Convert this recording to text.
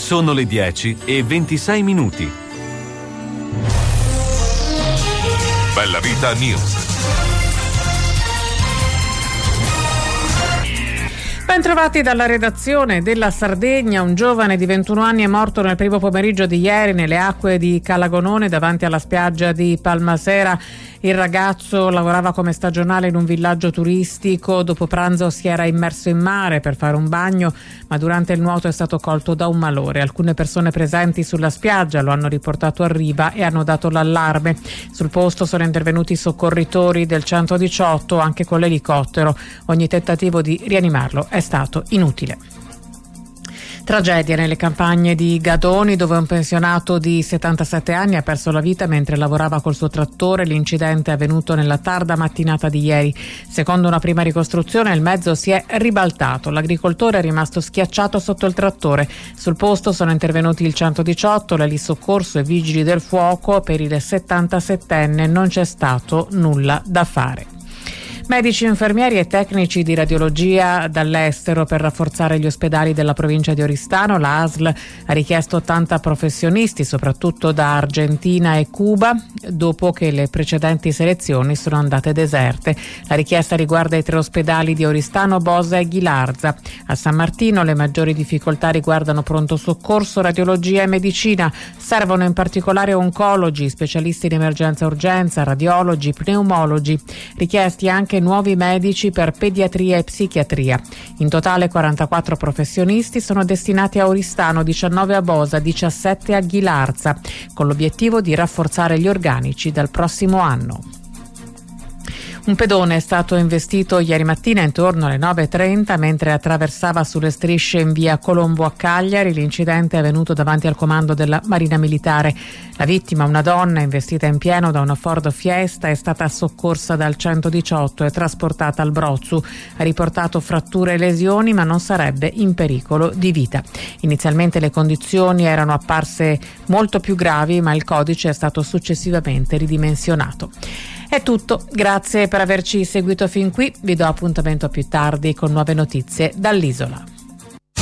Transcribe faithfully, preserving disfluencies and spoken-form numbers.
Sono le dieci e ventisei minuti. Bella Vita News. Ben trovati dalla redazione della Sardegna. Un giovane di ventuno anni è morto nel primo pomeriggio di ieri nelle acque di Calagonone davanti alla spiaggia di Palmasera. Il ragazzo lavorava come stagionale in un villaggio turistico. Dopo pranzo si era immerso in mare per fare un bagno, ma durante il nuoto è stato colto da un malore. Alcune persone presenti sulla spiaggia lo hanno riportato a riva e hanno dato l'allarme. Sul posto sono intervenuti i soccorritori del centodiciotto, anche con l'elicottero. Ogni tentativo di rianimarlo è stato inutile. Tragedia nelle campagne di Gadoni, dove un pensionato di settantasette anni ha perso la vita mentre lavorava col suo trattore. L'incidente è avvenuto nella tarda mattinata di ieri. Secondo una prima ricostruzione il mezzo si è ribaltato. L'agricoltore è rimasto schiacciato sotto il trattore. Sul posto sono intervenuti il centodiciotto, l'elisoccorso e i vigili del fuoco. Per il settantasettenne non c'è stato nulla da fare. Medici, infermieri e tecnici di radiologia dall'estero per rafforzare gli ospedali della provincia di Oristano. La A S L ha richiesto ottanta professionisti, soprattutto da Argentina e Cuba, dopo che le precedenti selezioni sono andate deserte. La richiesta riguarda i tre ospedali di Oristano, Bosa e Ghilarza. A San Martino le maggiori difficoltà riguardano pronto soccorso, radiologia e medicina. Servono in particolare oncologi, specialisti in emergenza urgenza, radiologi, pneumologi. Richiesti anche nuovi medici per pediatria e psichiatria. In totale quarantaquattro professionisti sono destinati a Oristano, diciannove a Bosa, diciassette a Ghilarza, con l'obiettivo di rafforzare gli organici dal prossimo anno. Un pedone è stato investito ieri mattina intorno alle nove e trenta mentre attraversava sulle strisce in via Colombo a Cagliari. L'incidente è avvenuto davanti al comando della Marina Militare. La vittima, una donna investita in pieno da una Ford Fiesta, è stata soccorsa dal centodiciotto e trasportata al Brozzu. Ha riportato fratture e lesioni, ma non sarebbe in pericolo di vita. Inizialmente le condizioni erano apparse molto più gravi, ma il codice è stato successivamente ridimensionato. È tutto, grazie per averci seguito fin qui, vi do appuntamento più tardi con nuove notizie dall'isola.